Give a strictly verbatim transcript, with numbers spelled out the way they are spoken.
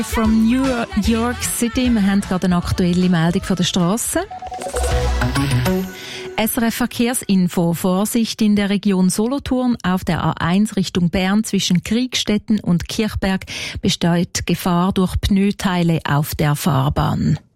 From New York City. Wir haben gerade eine aktuelle Meldung von der Straße. S R F Verkehrsinfo. Vorsicht in der Region Solothurn. Auf der A eins Richtung Bern zwischen Kriegstetten und Kirchberg besteht Gefahr durch Pneuteile auf der Fahrbahn.